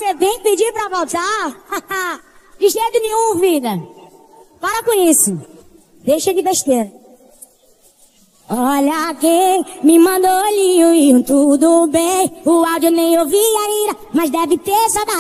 você vem pedir pra voltar? De jeito nenhum, vida. Para com isso. Deixa de besteira. Olha quem me mandou ali, tudo bem. O áudio nem ouvi ainda, mas deve ter saudade.